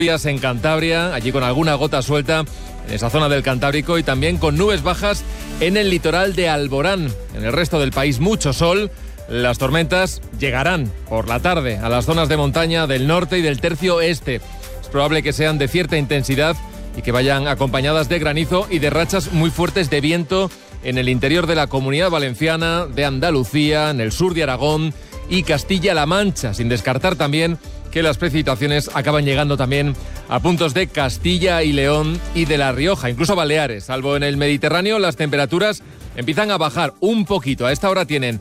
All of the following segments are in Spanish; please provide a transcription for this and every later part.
Lluvias en Cantabria, allí con alguna gota suelta en esa zona del Cantábrico y también con nubes bajas en el litoral de Alborán. En el resto del país mucho sol. Las tormentas llegarán por la tarde a las zonas de montaña del norte y del tercio este. Es probable que sean de cierta intensidad y que vayan acompañadas de granizo y de rachas muy fuertes de viento en el interior de la Comunidad Valenciana, de Andalucía, en el sur de Aragón y Castilla-La Mancha, sin descartar también que las precipitaciones acaban llegando también a puntos de Castilla y León y de La Rioja, incluso Baleares. Salvo en el Mediterráneo, las temperaturas empiezan a bajar un poquito. A esta hora tienen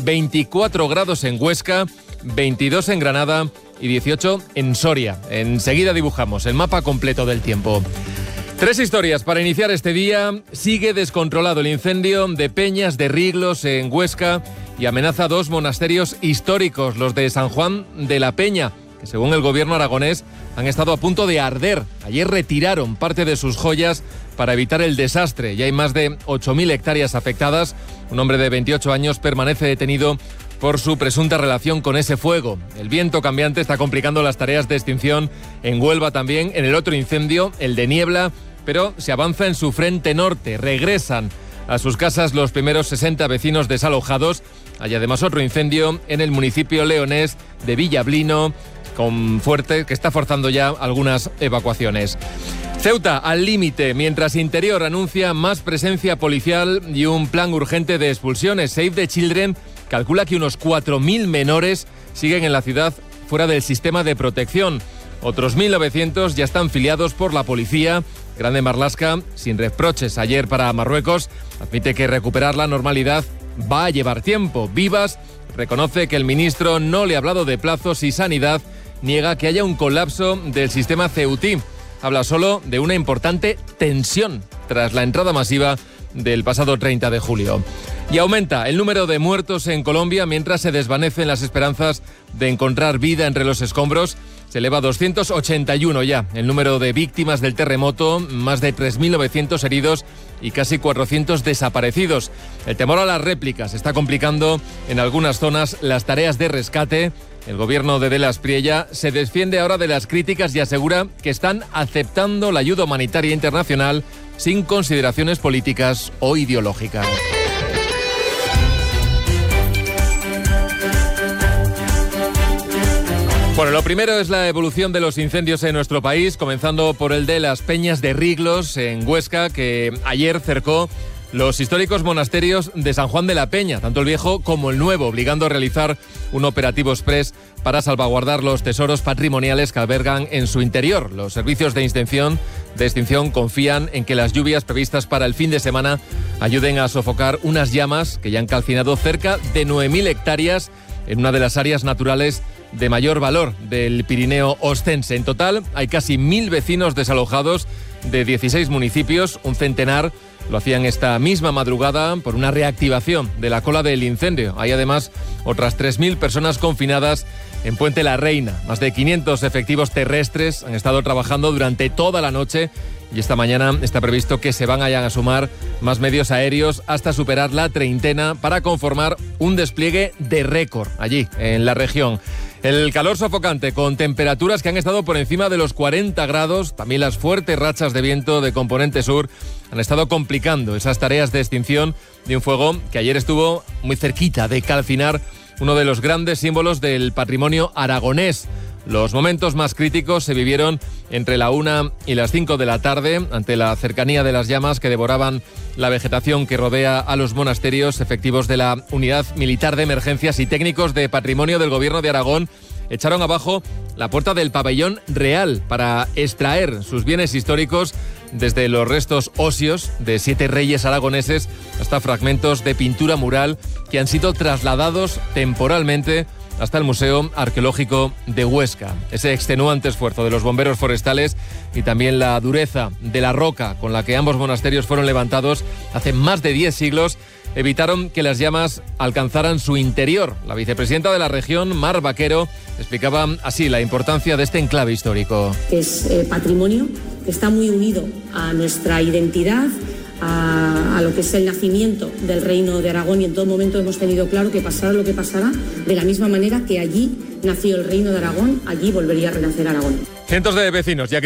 24 grados en Huesca, 22 en Granada y 18 en Soria. Enseguida dibujamos el mapa completo del tiempo. 3 historias para iniciar este día. Sigue descontrolado el incendio de Peñas de Riglos en Huesca y amenaza 2 monasterios históricos, los de San Juan de la Peña, que según el gobierno aragonés han estado a punto de arder. Ayer retiraron parte de sus joyas para evitar el desastre. Ya hay más de 8.000 hectáreas afectadas. Un hombre de 28 años permanece detenido por su presunta relación con ese fuego. El viento cambiante está complicando las tareas de extinción en Huelva también, en el otro incendio, el de Niebla, pero se avanza en su frente norte. Regresan a sus casas los primeros 60 vecinos desalojados. Hay además otro incendio en el municipio leonés de Villablino, con fuerte, que está forzando ya algunas evacuaciones. Ceuta al límite, mientras Interior anuncia más presencia policial y un plan urgente de expulsiones. Save the Children calcula que unos 4.000 menores siguen en la ciudad fuera del sistema de protección. Otros 1.900 ya están filiados por la policía. Grande Marlaska, sin reproches ayer para Marruecos, admite que recuperar la normalidad va a llevar tiempo. Vivas reconoce que el ministro no le ha hablado de plazos y Sanidad niega que haya un colapso del sistema ceutí. Habla solo de una importante tensión tras la entrada masiva del pasado 30 de julio. Y aumenta el número de muertos en Colombia mientras se desvanecen las esperanzas de encontrar vida entre los escombros. Se eleva a 281 ya el número de víctimas del terremoto, más de 3.900 heridos y casi 400 desaparecidos. El temor a las réplicas está complicando en algunas zonas las tareas de rescate. El gobierno de Delas Priella se defiende ahora de las críticas y asegura que están aceptando la ayuda humanitaria internacional sin consideraciones políticas o ideológicas. Bueno, lo primero es la evolución de los incendios en nuestro país, comenzando por el de las Peñas de Riglos en Huesca, que ayer cercó los históricos monasterios de San Juan de la Peña, tanto el viejo como el nuevo, obligando a realizar un operativo exprés para salvaguardar los tesoros patrimoniales que albergan en su interior. Los servicios de extinción confían en que las lluvias previstas para el fin de semana ayuden a sofocar unas llamas que ya han calcinado cerca de 9.000 hectáreas en una de las áreas naturales de mayor valor del Pirineo ostense. En total hay casi 1.000 vecinos desalojados de 16 municipios, un centenar lo hacían esta misma madrugada por una reactivación de la cola del incendio. Hay además otras 3.000 personas confinadas en Puente la Reina. Más de 500 efectivos terrestres han estado trabajando durante toda la noche y esta mañana está previsto que se vayan a sumar más medios aéreos hasta superar la treintena para conformar un despliegue de récord allí en la región. El calor sofocante con temperaturas que han estado por encima de los 40 grados, también las fuertes rachas de viento de componente sur han estado complicando esas tareas de extinción de un fuego que ayer estuvo muy cerquita de calcinar uno de los grandes símbolos del patrimonio aragonés. Los momentos más críticos se vivieron entre la 1 y las 5 de la tarde, ante la cercanía de las llamas que devoraban la vegetación que rodea a los monasterios. Efectivos de la Unidad Militar de Emergencias y técnicos de Patrimonio del Gobierno de Aragón echaron abajo la puerta del pabellón real para extraer sus bienes históricos, desde los restos óseos de 7 reyes aragoneses hasta fragmentos de pintura mural que han sido trasladados temporalmente hasta el Museo Arqueológico de Huesca. Ese extenuante esfuerzo de los bomberos forestales y también la dureza de la roca con la que ambos monasterios fueron levantados hace más de 10 siglos evitaron que las llamas alcanzaran su interior. La vicepresidenta de la región, Mar Vaquero, explicaba así la importancia de este enclave histórico. Es patrimonio que está muy unido a nuestra identidad, a lo que es el nacimiento del Reino de Aragón, y en todo momento hemos tenido claro que pasara lo que pasara, de la misma manera que allí nació el Reino de Aragón, allí volvería a renacer Aragón. Cientos de vecinos ya